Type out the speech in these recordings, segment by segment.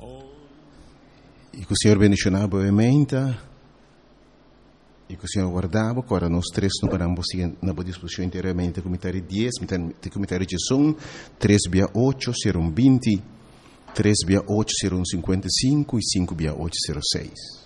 E que o Senhor bendicionava brevemente, e que o Senhor guardava, agora nós três não paramos na boa disposição inteiramente, comentário 10, comentário de som, 3/8, serão 20, 3/8 serão 55 e 5/8 serão 6.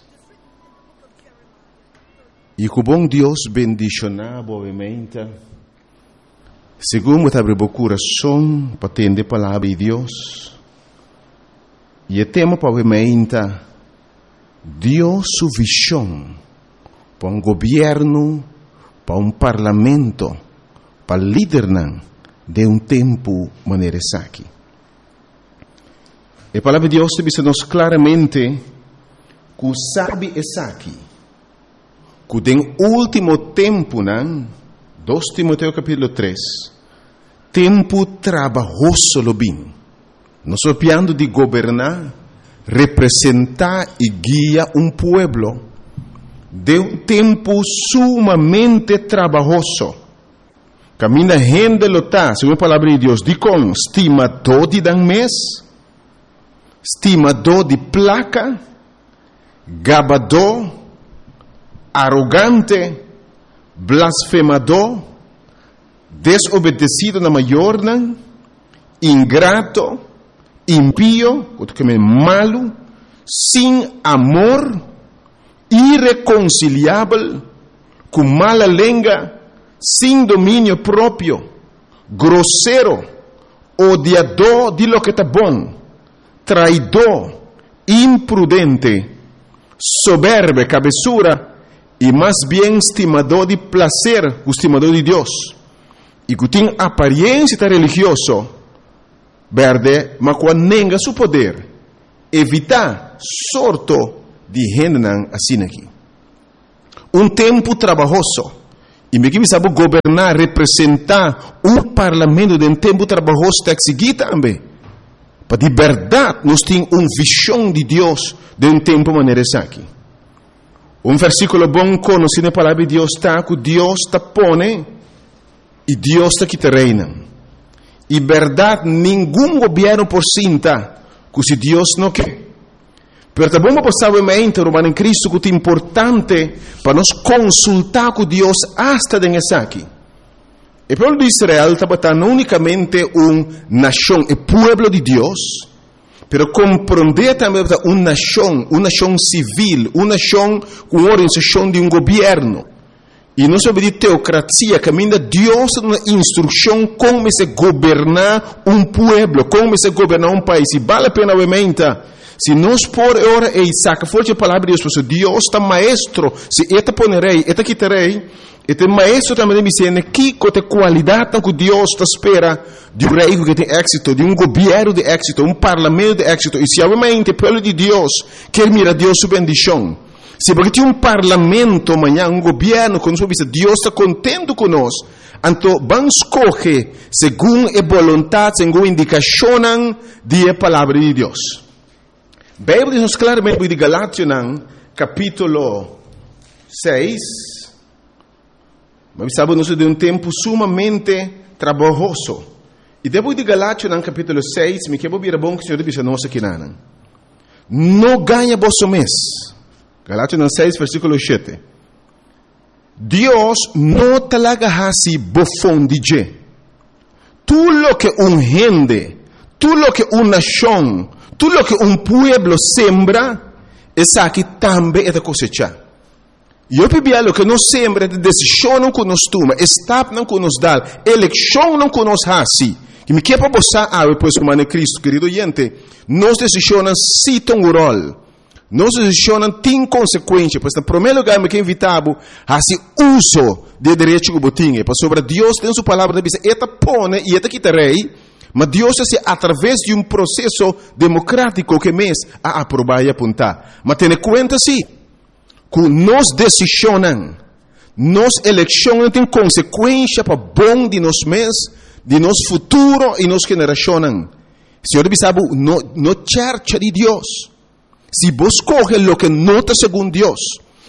E que o bom Deus bendicionava brevemente, segundo abre o coração para atender a palavra de Deus, e o tema brevemente, Deus sua visão para um governo, para um parlamento, para líder de um tempo maneira aqui. A palavra de Deus diz-nos claramente que sabe essa aqui, que no último tempo, 2 Timoteo capítulo 3, tempo trabalhoso lo bem. Nós estamos de governar, representar e guiar um pueblo de um tempo sumamente trabalhoso. Camina gente lota, segundo a palavra de Deus, diz com estimador de dan mês, estimador de placa, gabador, arrogante, blasfemador, desobedecido na maior, ingrato, impío, malo, sem amor, irreconciliável, com mala língua, sem domínio próprio, grosseiro, odiador de lo que está bom, traidor, imprudente, soberbo, cabeçura, e mais bem estimador de prazer, estimador de Deus, e que tem aparência religiosa, verde, mas quando nega seu poder, evitar sorto de gente assim aqui. Um tempo trabalhoso, e me que sabe governar, representar um parlamento de um tempo trabalhoso está aqui também. Para de verdade, nós temos uma visão de Deus de um tempo maneira aqui. Um versículo bom conhecido na palavra de Deus está que Deus está pone e Deus está que te reina. E verdade, nenhum governo por cinta que se Deus não quer. Pero também vamos passar o momento, Romano em Cristo, que é importante para nós consultar com Deus hasta nessa aqui. O povo de Israel estava não unicamente uma nação, o povo de Deus, pero compreender também uma nação civil, uma nação com organização de um governo. E não sobre de teocracia, caminha Deus uma instrução como se governar um povo, como se governar um país. E vale a pena, obviamente, se nós por hora e saca forte a palavra de Deus, Deus está maestro, se eta ponerei, eta quitarei, este maestro também me ensina que a qualidade que Deus está espera de um rei que tem êxito, de um governo de êxito, um parlamento de êxito. E se obviamente o povo de Deus quer mirar Deus sua bendição, se porque tem um parlamento amanhã, um governo, quando Deus está contente conosco, então vamos escolher segundo a vontade, segundo a indicação da palavra de Deus. A Bíblia diz claramente de Galátias, capítulo 6, mas sabemos de um tempo sumamente trabalhoso. E depois de Galátias, capítulo 6, me quero vir bom que o Senhor diz a nós aqui, não ganha vosso mês. Galátias 6, versículo 7. Deus não te laga assim bofão de je. Tudo lo que um gente, tudo lo que uma nação, tudo lo que um pueblo sembra, essa aqui também é da cosecha. E eu pedi lo que nós sembra, de decisão não que nós toma, estado não que nós dá, eleição não que nós assim. Que me quer para você, depois como Cristo, querido gente, nós decisões citam o rol. Nós decisões têm consequências, pois, no primeiro lugar, me quer invitar a esse uso de direito que botinha, pois sobre Deus tem sua palavra, diz, eta pone e eta quitarei, mas Deus é através de um processo democrático que mês a aprovar e apontar. Mas tenha conta sim, que nós decisões, nós eleições têm consequências para bom de nós mês, de nosso futuro e nossa geração. Senhor, sabe, no church de Deus. Se vos coge lo que nota segundo Deus,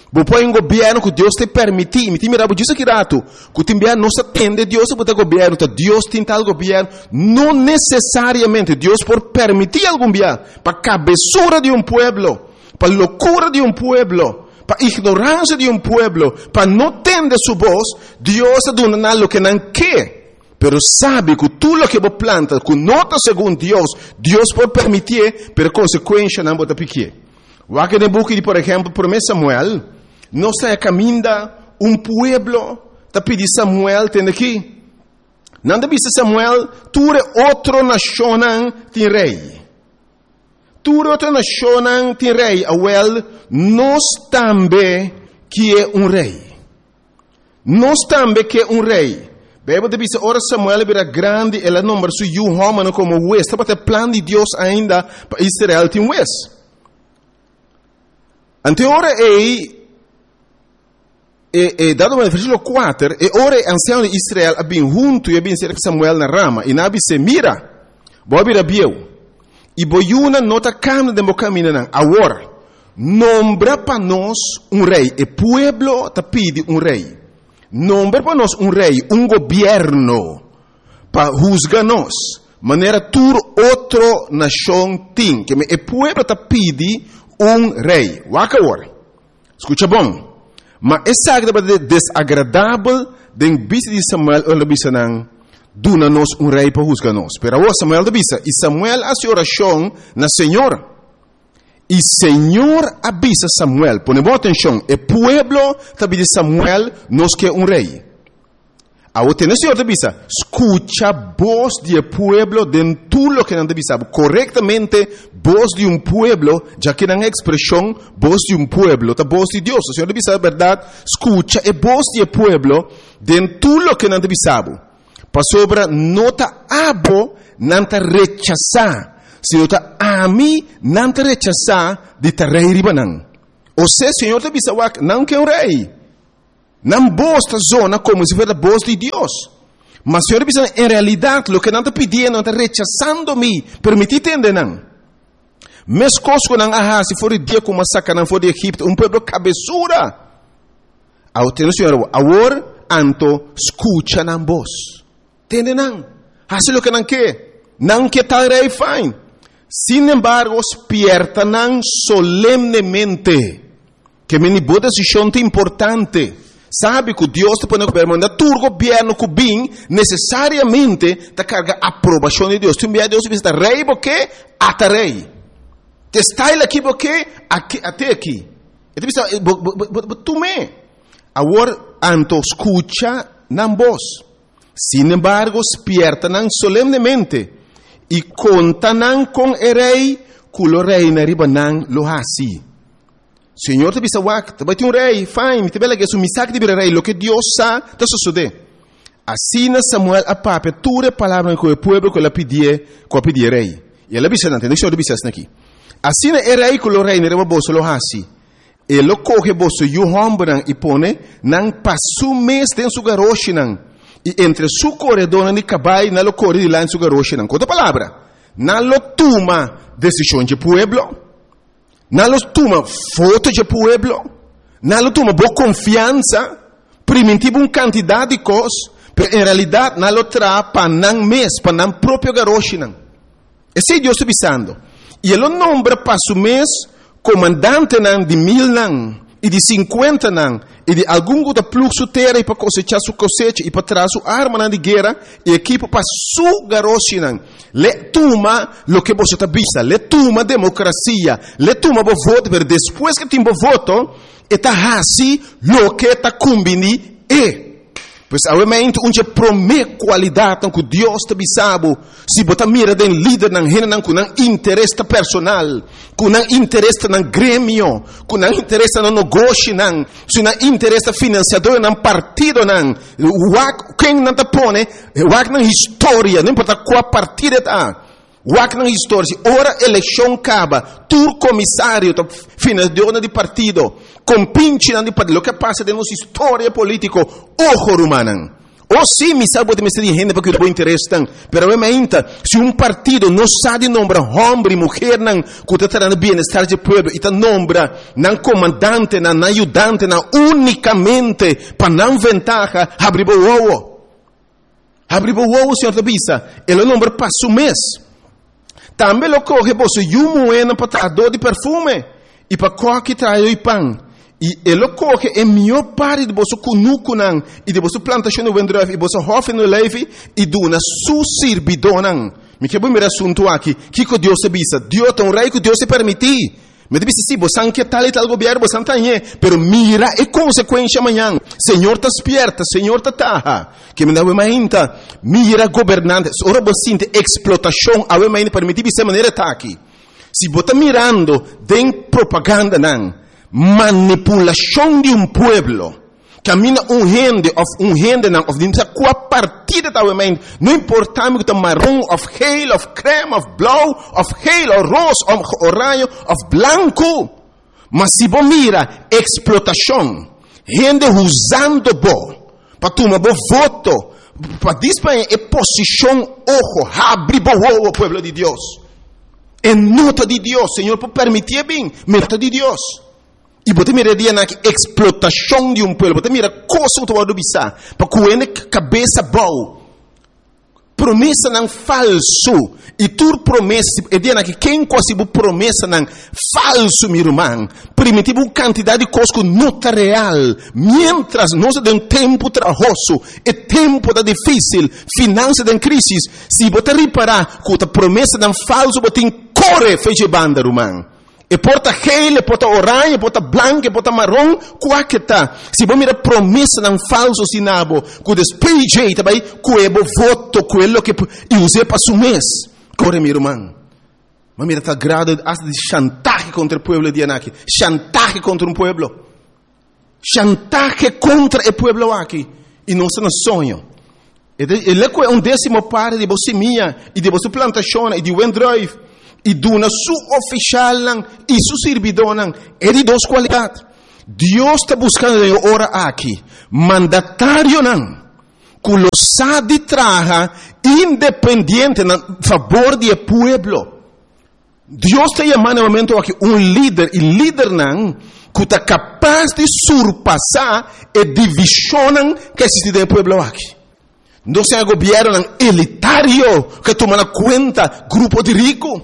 Bo poi un governo che Deus te permite, mi ti miravo giusto che rato, che ti governo non si attende Deus per governo, Deus ti tal governo, non necessariamente Deus por permitir algún governo, para cabezura de un pueblo, para locura de un pueblo, para ignorancia de un pueblo, para no tender su voz, Deus dona lo que não quer. Pero sabe que tú lo que vos plantas, que nota según Dios, Dios por permitir, pero consecuencia não bota pique. Aqui no book de, por exemplo, 1 Samuel, não está caminhando pueblo, está pedindo Samuel, tem aqui. Não deve ser Samuel, tu é outra nação tem rei. Tu é outra nação tem rei, awel, nós também que é rei. Nós também que é rei. Bebe de bisa ora Samuel era grande, ela número su homem como West, para o plano de Deus ainda para Israel tem West. Ante ora dado no versículo 4, e ora ancião de Israel abin junto e abin cerca Samuel na rama, e nabi se mira, bobi rabieu, e boiuna nota cam de caminho nan, agora, nombra para nós rei, e pueblo te pide rei. Nombra para nós rei, governo, para juzgar-nos. Maneira tur outra nação tem, que o povo te pede rei. Waka agora. Escuta bom. Mas é sagrado desagradável de vista de Samuel ou de vista não, duna-nos rei para juzgar-nos. Pero agora Samuel de vista, e Samuel hace oração na Senhora. E Senhor avisa Samuel, ponemos atenção, o pueblo também de Samuel nos quer rei. Agora tem o Senhor avisa, escucha voz do pueblo de tudo o que não avisa, corretamente voz de pueblo, já que não é expressão voz de pueblo, a voz de Deus. O Senhor avisa a verdade, escucha a voz do pueblo de tudo o que não avisa. Para sobre nota abo, não te rechazar. Se eu a mim não te rechazar de te rei ribanan. Ou seja, Senhor te avisa, não quer rei. Não bosta zona como se fosse a voz de Deus. Mas Senhor te avisa, em realidade, o que não te pedindo, não te rechazando-me, permitir entender não. Mes coisas não há, se for o dia como massacre, não for de Egipto, pueblo cabeçura. Ao ter o Senhor, agora, anto, escucha na voz. Entende não? Hace o que não quer. Não quer tal rei fine. Sin embargo, despiertan solemnemente que me boa decisão importante. Sabe que Deus te pone a governar tu governo que bem necessariamente te carga aprovação de Deus. Tu envia Deus visita rei porque até rei. Te está aqui porque até aqui. E tu pensa, tu me. Agora, anto escucha na voz. Sin embargo, despiertan solemnemente. E contanan com o rei, culo rei na ribanan lo hasi. Senhor te bisa wak, te vai ter rei, fine, te bela que su misak de rei, lo que Deus sa, te sucede. Assim Samuel a pape, ture palavra com o povo que la pedie rei. E ela bisa não, deixa eu bisa aqui. Assim o rei culo rei na riba boso lo hasi. E lo coge boso yuhombran e pone nan pasu mes den su garoshinan. E entre su corredor e cabai na lo corre de lá em su garoche não. Outra palavra, na lo toma decisão de pueblo, na lo toma foto de pueblo, na lo toma boa confiança, primitivo quantidade de coisas, mas em realidade na lo tra para não mês, para não próprio garoche não. Esse é Deus está avisando. E ele nombra para su mês comandante não de 1000 não. E de 50 não, e de algum da fluxo terra e para cosechar sua cosecha e para trazer sua arma de guerra e equipo para sua garoche não. Le toma lo que você está vista, le toma democracia, le toma o voto, mas depois que tem o voto, está assim lo que está combini e. Pois obviamente onde promete qualidade que Deus te bisabo, se botar mira den líder não rena não com interesse personal, com interesse no grêmio, com interesse no negócio não, se não interesse financiador não partido não, quem não te põe, na história, não importa qual partido está. Wak na história, ora eleição acaba, tu comissário, financiador de partido, compinche de partido, o que passa de nossa história política, ojo rumanan, Ou sim, me salvo de me ser gente porque eu não interesse tan. Pero realmente, se um partido não sabe nombrar homem e mulher não, que está trazendo bem-estar do povo, e está nombra não comandante, não ajudante, não unicamente para não ventaja, abriu o ovo. Abriu o ovo, senhor Tabisa. Ele nombra para o mês. Também lo coge, você, e um moeda para trazer de perfume, e para qualquer trazer de pão. E ele coge a melhor parte de você cunuco não, e de você plantação no vendreve, e você hofe no leve, e duna su servidor não. Me quero me assunto aqui, que Deus se bisa, Deus tão rei que Deus se permitir. Me diz sim, você não quer tal e tal governo, você não tem, pero mira a consequência amanhã. Senhor está despierta, Senhor está taha. Que me dá uma ainda, mira governantes, ora você sente explotação, a uma ainda permitir de maneira tá aqui. Se você mirando, tem propaganda não. Manipulação de pueblo. Camina gente não, qual partida da mente. Não importa se é marrom, of geel, of creme, of blauw, of geel, of roze, of oranje, of blanco. Mas se você mira, explotação. Gente usando bo. Para tomar bo voto. Para disparar a posição, ojo, abre bo o pueblo de Deus. É nota de Deus, Senhor, por permitir bem, nota de Deus. E você mira na explotação de povo, você mira coisa que você bisa, para que a cabeça boa. Promessa não falso. E tu promessa, é dia que quem consegue promessa não falso, meu irmão. Primitivo quantidade de coisas que não está real. Mientras nós temos tempo trabalhoso, e tempo da difícil, finança da crise, se você reparar que a promessa não falso, você corre, feche banda, irmão. E porta gel, e porta orange, porta branco, e porta marrom, qual que tá? Se você mira promessa não falso sinabo, que despeje, também, que é voto, que é o que eu usei para o mês. Corre, meu irmão. Mas mira, tá grado de chantagem contra o povo de Anaki. Chantagem contra um povo. Chantagem contra o povo aqui. E não se nos sonho. Ele é 1/10 parte de você minha, e de você plantação, e de Wendrive. E duna su oficial e su servidor é de duas qualidades. Deus está buscando ora aqui mandatário que lo sabe trabalhar independente a favor do povo. Deus está chamando no momento aqui líder, e líder que está capaz de surpassar a divisão que existe no povo aqui. Não é governo elitário que toma conta grupo de ricos.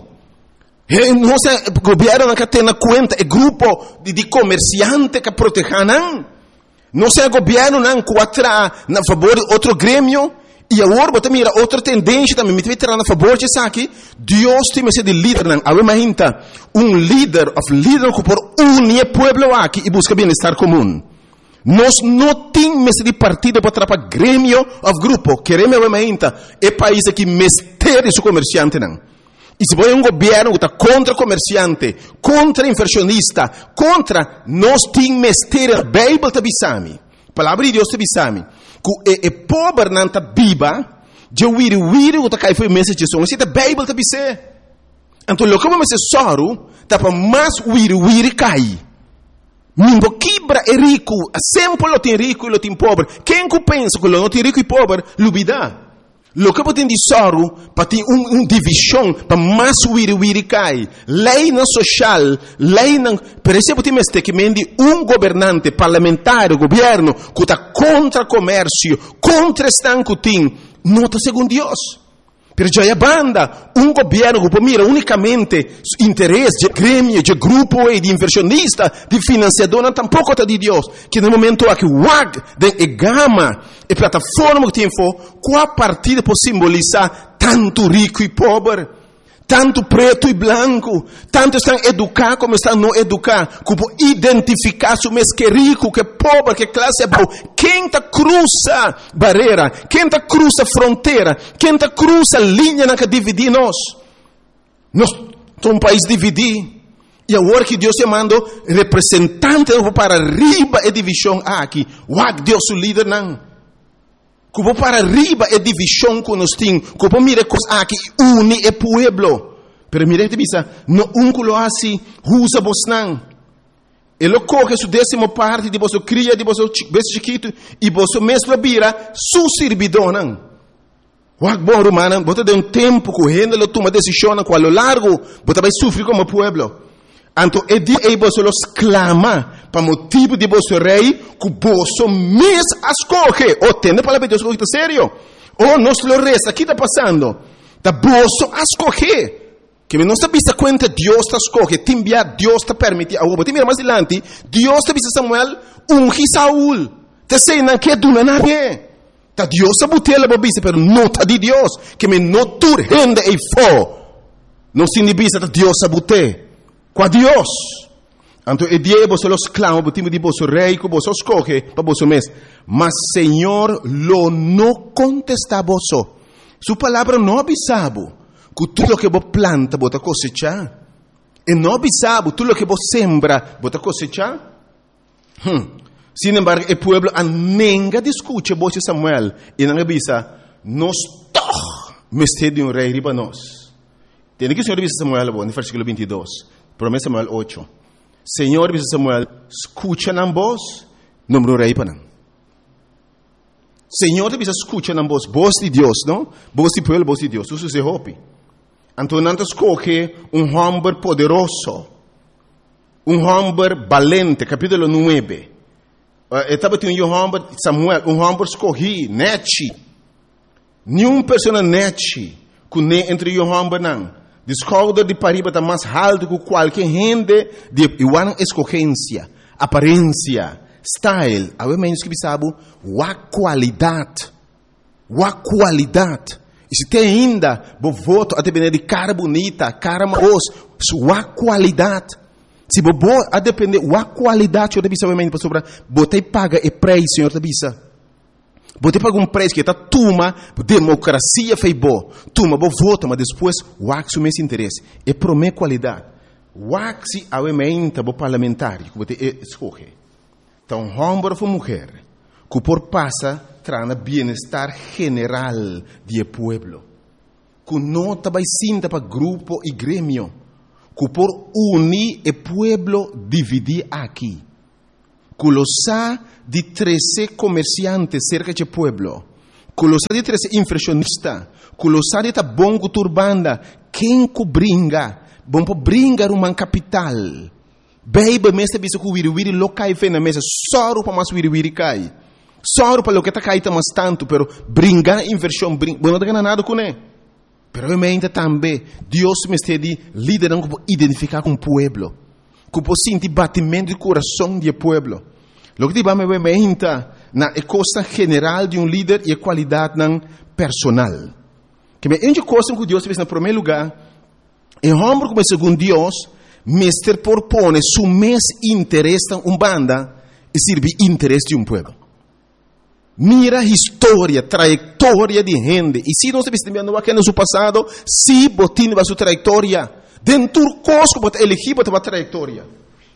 Não é governo que tem conta é grupo de comerciantes que protegem. Não é governo que atra a favor de outro grêmio. E agora você mira outra tendência também. Me tirar a favor disso aqui. Deus tem que ser de líder. Imagina líder que por unir o povo aqui e busca bem-estar comum. Nós não temos de partido para atrapalhar grêmio ou grupo. Queremos imagina é país que mestre seu comerciante E se você governo que está contra comerciante, contra inversionista, contra nós temos mestre a Bíblia te bisami. Palavra de Deus te bisami. Que pobre não está viva, de wiri que está cai foi mensagem só. Se a Bíblia te bise. Então, lo que vamos soro, tá para mais wiri cai. Nimbo quebra é rico, sempre lo tem rico e lo tem pobre. Quem que pensa que lo não tem rico e pobre, lubida. Lo que você tem de soro, para ter divisão, para mais wiri cai. Lei não social, lei não... Por exemplo, tem que governante parlamentar, governo, que está contra comércio, contra estanco, não está segundo Deus. Pero já é banda, governo que mira unicamente interesse de grêmio, de grupo e de inversionista, de financiador, tampouco está de Deus. Que no momento aqui, de gama e plataforma que tem qual partida pode simbolizar tanto rico e pobre, tanto preto e branco, tanto estão educados como estão não educados, que pode identificar se mês que é rico, que é pobre, que classe é boa. Quem está cruza barreira, quem está cruza fronteira, quem está cruza linha que divide nós. Nós somos um país dividido. E agora que Deus te mandou representante para arriba a divisão aqui, Deus o líder não. Que vou para arriba é divisão que nós temos. Que vou mirar coisas aqui, une o povo. Pero mire que bisa, no que lo assim, usa vos não. Ele coge sua 10ª parte de você cria, de você bebê chiquito, e você mesmo vira su servidor. Wag bom romano, você tem tempo correndo, ele toma decisão com a lo largo, você vai sofrer como pueblo. Então, é dia que você los clama para motivo de você rei, que você mesmo escolhe. Ou tem a palavra de Deus, está sério? Ou nós lo resta, aqui está passando. Da você escolhe. Que não está vista conta, Deus está escolhe. Deus está permite. Agora, mira mais adiante, Deus está vista Samuel, ungi Saúl. Te sei, não quer donar nada. Ta Deus está botando a vista, pero não está de Deus. Que me não turrende e fo. Não se vista, Deus está botando. Com Deus. Então, é dia você los clama, o time de você rei, que você escolhe para você mesmo. Mas, Senhor, lo não contesta a você. Sua palavra não avisava que tudo que você planta, você cosecha. E não avisava tudo que você sembra, você cosecha. Sin embargo, o povo nunca discute você Samuel. E não avisa, nós todos mestre de rei riba nós. Tem que o Senhor avisa Samuel, no versículo 22. Promessa Samuel 8. Senhor, avisa Samuel, escucha na voz, número rei para não. Senhor, avisa escucha na voz de Deus, não? Voz de pueblo, voz de Deus. Isso se hope. Então, não escolhe homem poderoso, homem valente, capítulo 9. Estava tendo homem, Samuel, homem escolhi, nete. Nenhuma pessoa nete, que nem entre homem não. Descobre de pariba está mais alto que qualquer gente de igual escolhência, aparência, style. A menos que sabe, a qualidade. E se tem ainda, o voto a depender de cara bonita, cara marosa, a qualidade. Se você a depender da qualidade, eu deve saber para sobre, você paga o preço, Senhor, deve. Você paga preço que está toma, democracia fez bom, toma, você vota, mas depois, o mesmo interesse, é para minha qualidade. O se aumenta o parlamentar, que você escolhe. Então, homem ou mulher, que por passa, traz bem-estar general do povo, que não está sinta para grupo e grêmio, que por unir o povo dividir aqui. Que los ha de 13 comerciantes cerca de pueblo, que los ha de 13 inflacionistas, que los ha de ta bom turbanda, quem que bringa, bom para bringar uma capital. Baby, mesta bisa que wiri lo cai fe na mesa, só para mais wiri cai. Só para lo que tá cai tá mais tanto, pero bringar inversão, bueno, não tem nada com ele. Pero realmente também, Deus me está de liderar para identificar com o pueblo. Que você sente batimento do coração do povo. O que vamos ver na coisa general de líder e a qualidade personal. Que é uma coisa que Deus fez no primeiro lugar. É homem como segundo Deus, mestre propõe seu mesmo interesse em banda e serve interesse de povo. Mira a história, trajetória de gente. E se nós estamos aqui no seu passado, se botinha a sua trajetória. Dentro cosco bota elegir bota trajetória.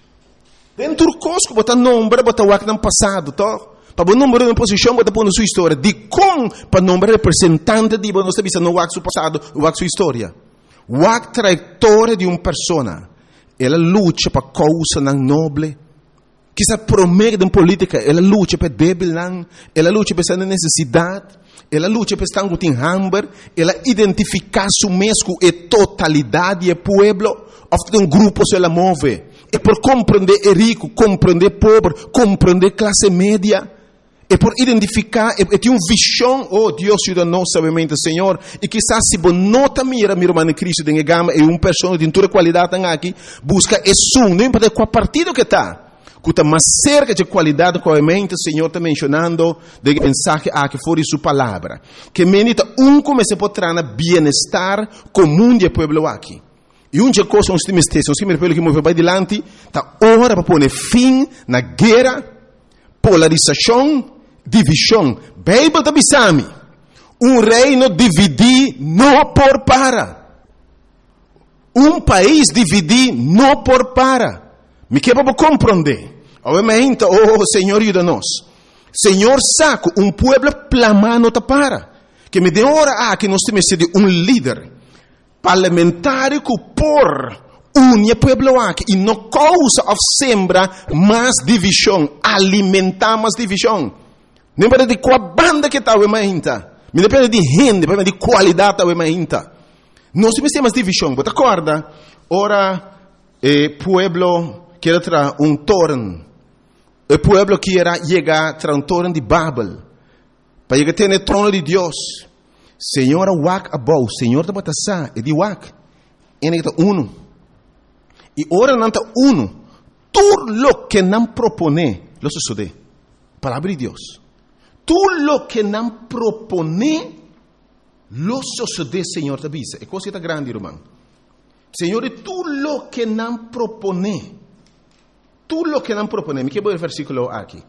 Dentro cosco bota nombre bota o no passado, to. Para nombre na posição bota pôr na sua história. De com para nombre representante de você bisa no seu passado, o sua história. O trajetória de uma persona. Ela luta para causa não nobre. Que se promete em política, ela luta para débil não, ela luta para essa necessidade. Ela luta para estar com hambre, ela identifica su mesmo e totalidade do povo, ou grupo se ela move. É por compreender o rico, compreender o pobre, compreender a classe média. É por identificar, é ter uma visão, oh Deus ajuda-nos, sabemente, Senhor. E quizás se você nota mira, meu irmão Cristo, de gama, é uma pessoa de toda qualidade aqui, busca isso, não importa qual partido que está. Que está mais cerca de qualidade, comente, o Senhor está mencionando de mensagem que fora sua palavra. Que menita como se pode trazer bem-estar comum do povo aqui. E uma coisa, nós temos pelo que move para adiante, está hora para pôr fim na guerra, polarização, divisão. Bíblia está bisami. Reino dividir não por para. País dividir não por para. Me quer para compreender. Obviamente, Senhor, ajuda-nos. Senhor, saco, povo plamando te para. Que me dê hora que nós temos de líder parlamentar que por une pueblo aqui e não causa of sembra mais divisão, alimentar mais divisão. Não depende de qual banda que está o mainta, não depende de gente, depende de qualidade o mainta. Nós temos mais divisão, você acorda? Ora, pueblo quer trazer torno, o pueblo quer chegar a trazer torno de Babel, para chegar a ter o trono de Deus. Senhor, wak abou, Senhor da batasa, e de wak, ele está uno. E ora não está uno, tudo lo que não propone, lo sucede. Palavra de Deus. Tudo lo que não propone, lo sucede, Senhor da bisa. É coisa grande, irmão. Senhor, tudo lo que não propone, tudo lo que não propone. Me quero ver o versículo aqui.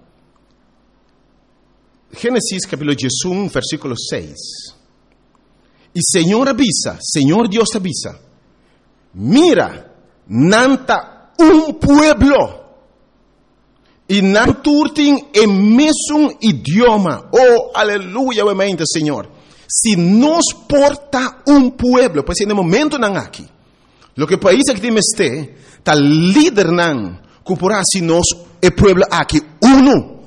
Gênesis capítulo 11, versículo 6. E Senhor avisa, Senhor Deus avisa, mira, nanta pueblo, e não turtem o mesmo idioma. Oh, aleluia, mente, Senhor. Se nos porta pueblo, pois no momento não aqui, lo que país que temos está líder não, cupurá se nós o pueblo aqui uno.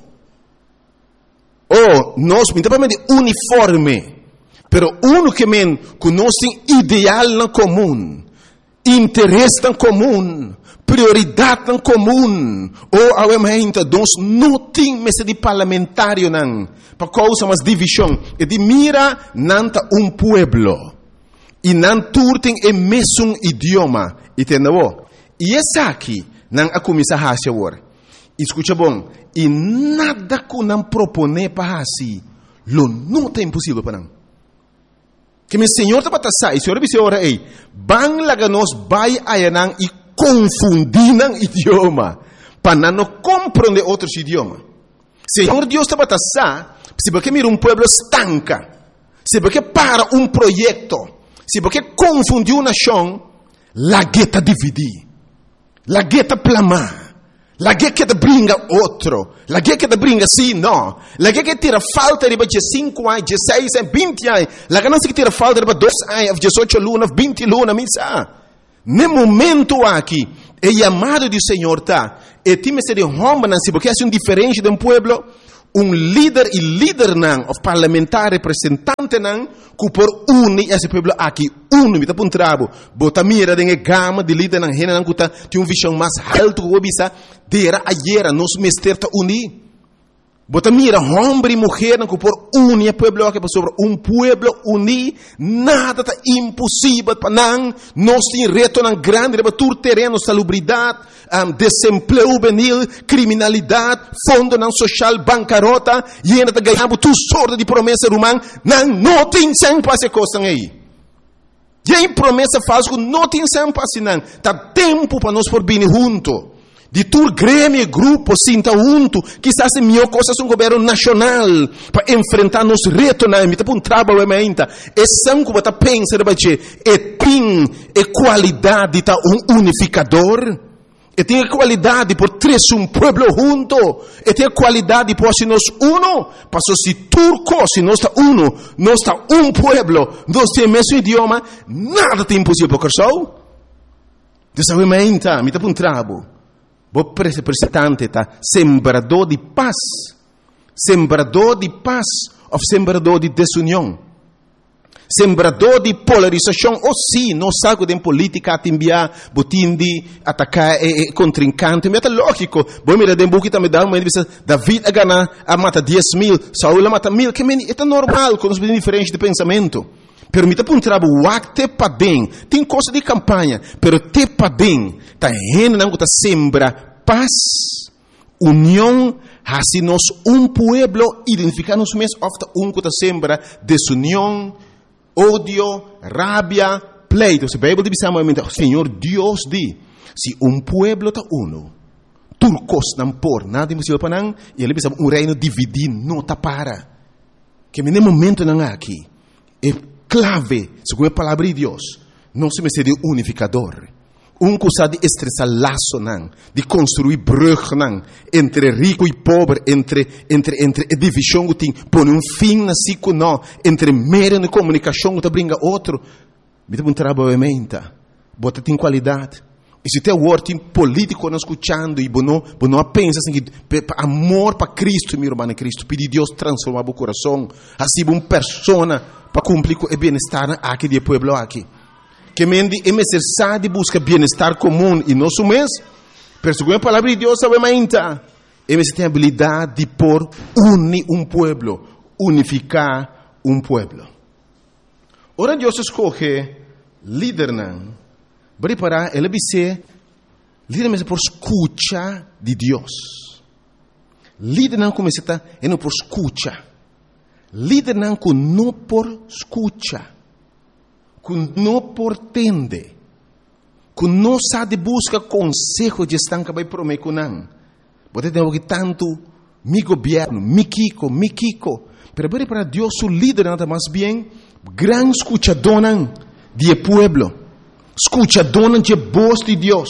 Oh, nós, principalmente uniforme. Pero uno que conhece ideal na comum, interesse na comum, prioridade na comum. Ou ao momento nós não temos de parlamentário não, para causa mais divisão. E de mira nanta pueblo e não turtem o mesmo idioma. Entendeu? E essa aqui não a começar a fazer agora. Escuta bom. E nada que não propone para assim, lo não é impossível para não. Que meu Senhor está batendo, e o Senhor disse ora aí, bang laga nos vai ayanang e confundir nang idioma, para não compreender outros idiomas. Senhor Deus está batendo, se porque mira pueblo estanca, se porque para projeto, se porque confundiu uma nação, la gueta dividir, la gueta plamar. La che te bringa outro. La che te bringa sì, no. La che tira falta di 5 anni, 16 anni, 20 anni. La che non si tira falta di 2 anni, 18 luna, 20 luna, mi sa. Nel momento aqui, é chamado do Senhor, tá? E time se de homem, não se porque é diferente de pueblo, líder e líder não, o parlamentar representante não, que por unir esse pueblo aqui, me tá puntrabo, bota mira de gama de líder não, rena não, que tem visão mais alto que o bisa, dera ayer, nos mester tá unir. Bota mira, homem e mulher não, que por unir o pueblo aqui, sobre pueblo unir, nada tá impossível para não, nós tem reto não grande, para tur terreno, salubridade, desemprego juvenil, criminalidade, fundo não social, bancarrota, e ainda está ganhando tu sorte de promessa humana, não tem sem passe coisa aí. E aí promessa falsa, não tem sem passe não, tá tempo para nós por vir junto. De tur grêmio, grupo, sinta junto, quizás é melhor coisa um governo nacional, para enfrentar nos retos, não, me tá um trabalho ainda, é sangue para pensar, é tem qualidade, tá unificador. E tem qualidade por três pueblo junto. E tem qualidade por se nós uno. Passou se turco, se nós está uno, nós está pueblo, nós temos o mesmo idioma, nada tem impossível para o Dessa vez me está um trabalho. Vou representante, tá? Sembrador de paz. Sembrador de paz ou sembrador de desunião. Sembrador de polarização, ou sim, não sabe de política a enviar, botindi, atacar contrincante, mas é lógico. Bom, mira, de buquita me dá uma entrevista, David a ganhar, a mata 10,000, Saúl a mata 1,000, que é normal, quando nós temos diferente de pensamento. Pero me dá para um trabalho, o acte para bem, tem coisa de campanha, pero te para bem, tá rendo, não está sembra paz, união, assim nós pueblo, identificar-nos mesmo, ofta que está sembra desunião, ódio, rabia, pleito. Se a Bíblia dizamente, Senhor Deus diz, se pueblo está uno, turcos não por nada impossível para não, e ele diz, reino dividido não está para. Que no momento não há aqui, é clave, segundo a palavra de Deus, não se me seria unificador. Que sabe de estressar laço não, de construir brug não, entre rico e pobre, entre divisão que tem, põe fim na ciclo não, entre meio de comunicação que brinca outro, me dá trabalho mente, bota tem qualidade, E se tem word político não escutando e não pensa assim que amor para Cristo, meu irmão, Cristo, pedir Deus transformar o coração, assim uma pessoa para cumprir o bem-estar aqui do povo aqui. Que mendi é necessário buscar bem-estar comum e nosso mês, pero segundo a palavra de Deus, sabe mais ainda, é necessário a habilidade de por unir povo, unificar povo. Ora Deus escolhe líder não. Preparar, ele vai ser líder por escuta de Deus. Líder não começa a não por escuta. Líder não com não por escuta. Com não por tende. Com não sabe buscar conselho de estar que vai prometer com não. Pode ter algo tanto mi governo, mi Kiko. Pero para Deus o líder não está mais bem gran escuchador de pueblo. Escucha, dona de voz de Deus.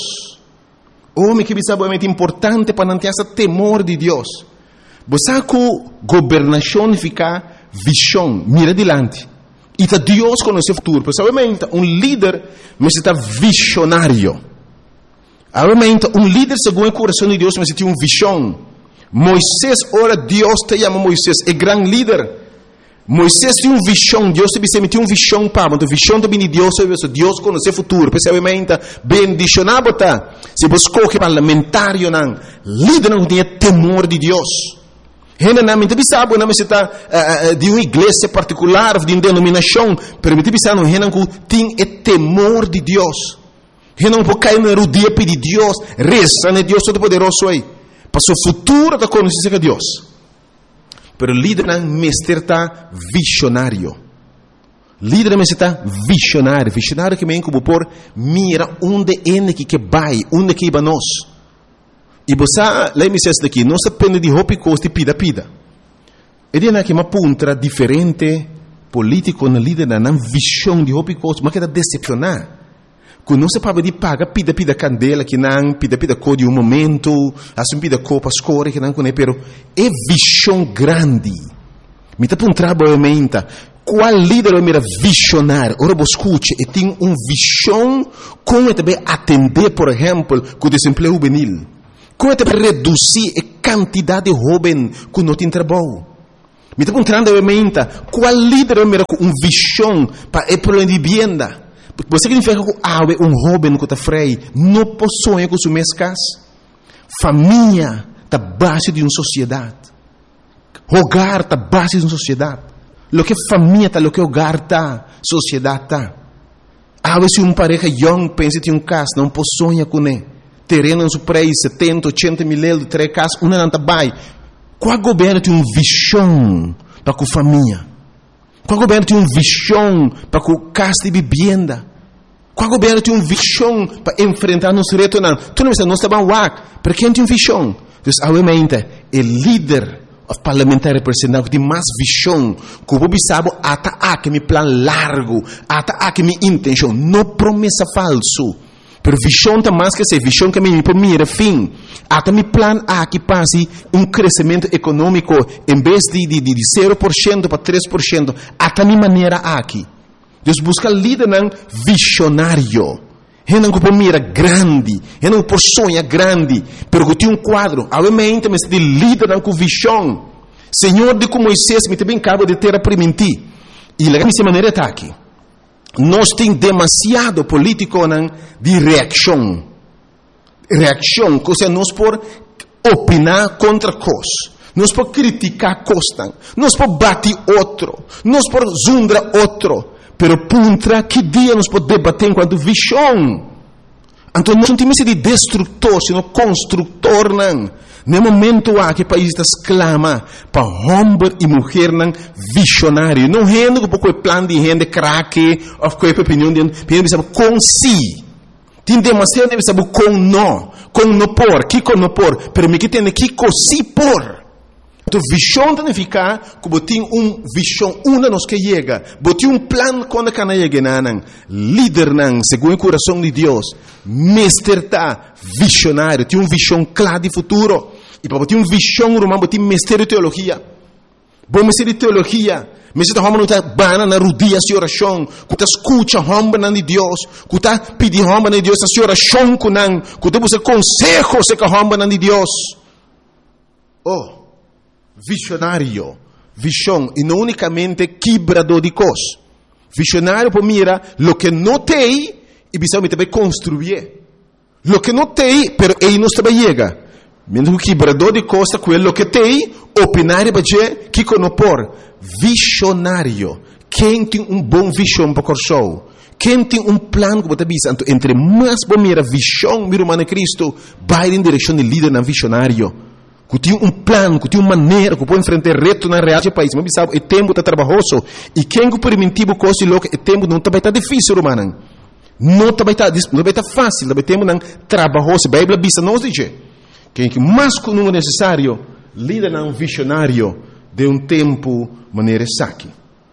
Homem que sabe é importante para não ter esse temor de Deus. Você com governação fica visão, mira adiante. E tá Deus conhece o futuro. Porque obviamente líder necessita visionário. Obviamente líder segundo o coração de Deus necessita visão. Moisés, ora Deus te chama Moisés, é grande líder. Moisés tinha visão, Deus te tinha visão para, mas a visão também de Deus conhece o futuro, especialmente bendicionado, se você escolhe parlamentário, líder não tem temor de Deus. Ele não sabe, não está de uma igreja particular, de uma denominação, mas ele não tem temor de Deus. Ele não pode cair no dia de Deus, reza, né Deus Todo-Poderoso aí, para o futuro da conhecer de Deus. Pero líder não está visionário. Líder não está visionário. Visionário que vem como por mira onde é que vai, onde que vai nós. E você, lá me diz daqui, não se depende de roupa e costa pida. Ele é que uma puntra diferente político na líder não visão de roupa e costa, mas que está decepcionar. Quando não se pode de paga pida candela que não pida cor de momento, assim pida copa escura que não conhece, pero é visão grande. Me está um trabalho qual líder é mira visionário? Ora você escute, e tem visão como também atender, por exemplo, com o desemprego juvenil, como também reduzir a quantidade de jovens que não tem trabalho. Me está perguntando qual líder é mira com visão para o problema de vivienda. Você significa que jovem que está freio não possui com sua casa. Família está base de uma sociedade. Hogar está base de uma sociedade. Lo que família está, lo que hogar está, sociedade está. Se uma pareja young pensa em casa, não possui com ele. Terreno no seu preço, 70, 80 mil euros, 3 casas, uma não está bem. Qual governo tem uma visão para a família? Qual governo tem uma visão para a casa de vivenda? Qual governo tem uma visão para enfrentar nos retos? Tu não está bem para quem tem visão? Então, obviamente, o líder parlamentar representante tem mais visão, que o povo sabe até meu plano largo, até minha intenção, não promessa falso. Pero visão está mais que ser visão que me por mim era fim. Até meu plano que passe crescimento econômico em vez de 0% para 3%, até minha maneira aqui. Deus busca líder visionário. Ele não por mira grande, ele não por sonha grande, pero que tem quadro. Obviamente, mas de líder com visão. Senhor, de como Moisés me também acaba de ter a permitir. E a minha maneira está aqui. Nós temos demasiado político de reação. Reação, ou seja, nós por opinar contra coisas. Nós por criticar coisas. Nós por bater outro. Nós por zundar outro. Pero puntra, que dia nós podemos debater enquanto visão? Então nós não temos de destrutor, sino construtor. No momento que o país está exclama para homem e mulher visionário. Não é um pouco de plano de gente craque, ou qualquer opinião de gente, com si. Tem demasiado de saber com não por, que com não por, pero me que tem que com si por. Então, visão significa que tem visão, uma nos que chega, tem plano quando cana chega, líder, segundo o coração de Deus, mestre visionário, tem visão clara de futuro, e para ter visão romano, tem mestre de teologia. Bom mestre de teologia, Mas se não está bana na rodia de oração, que está escuta a de Deus, que está pedindo a de Deus a oração com não, que está buscando consejo se que a de Deus. Oh, visionário, visão, e não unicamente quebrador de coisas. Visionário para mira, lo que não tem, e precisa também construir. Lo que não tem, pero ele não está chega. Mesmo que quebrador de costa, quello que tem, opinar e bater, que conopor. Visionário. Quem tem bom visão para o show? Quem tem plano que você visa? Entre mais bom mira visão, mira humana Cristo, vai em direção de líder na visionário. Que tem plano, que tem maneira, que pode enfrentar reto na real do país. Mas sabe, o tempo está trabalhoso. E quem que permitivo coisa louca, o tempo não está difícil, humana. Não está fácil, não está trabalhoso. A Bíblia bisa nos diz. Quem que mais que não é necessário, líder não visionário de tempo maneira saque.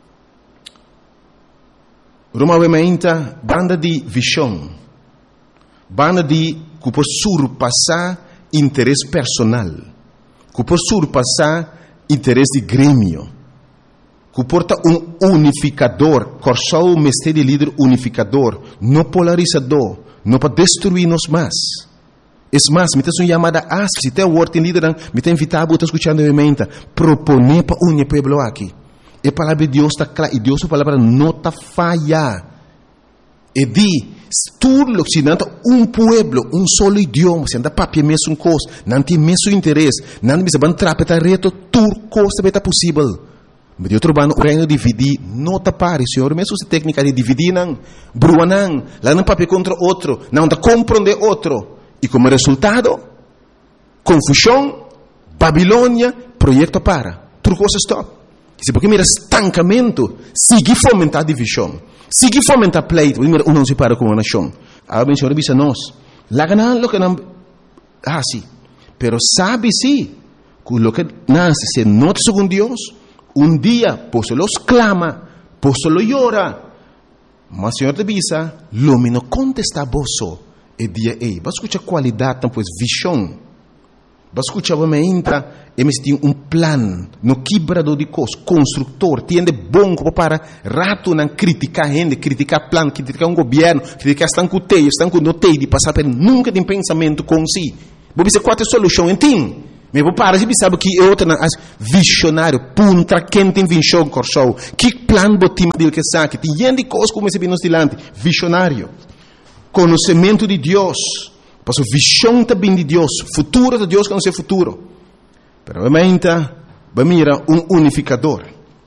Provavelmente, banda de visão, banda de que pode surpassar interesse personal, que pode surpassar interesse de grêmio, que porta unificador, corsou o mestre de líder unificador, não polarizador, não para destruir-nos mais. É mais, me tem uma chamada asp, se tem um word em líder, me tem invitado a escutar a emenda, proponer para o pueblo aqui. A palavra de Deus está clara, e Deus a palavra não está falha. E diz, tudo se não tem pueblo, solo idioma, se não tem papel mesmo coisa, não tem mesmo interesse, não tem mesmo trapeta reto, tudo coisa vai estar possível. Mas eu trabalho no reino de dividir, não está pare, senhor, mesmo se técnica de dividir, não, brua não, lá não papel contra outro, não está compreender outro. E como resultado, confusão, Babilônia, projeto para. Tudo coisa stop. Se porque mira estancamento, sigue fomentar divisão, sigue fomentar pleito, mira não se para com uma nação. A Senhor avisa nós, lá ganhar lo que não, sim, pero sabe sim, que lo que nasce se nota segundo Deus, dia, posso los clama, posso lo llora, mas Senhor te avisa, lo menos contesta vosso. E dia ei, vai escutar qualidade, então, pois, visão. Vai escutar, vai entra, e tem plano, no quebrador de coisas, construtor, tem bom para rato não criticar gente, criticar plano, criticar governo, criticar estão com não tem, de passar por nunca tem pensamento com si. Vou dizer qual é a solução, entende? Mas vou parar, você sabe que é outra, visionário, punta, quem tem visão, corsou, que plano botim dele que sabe, tem gente de coisas como esse nos dilante, visionário. Conhecimento de Deus, porque a visão também de Deus, futuro de Deus que não é futuro. Pero realmente, vai mirar unificador.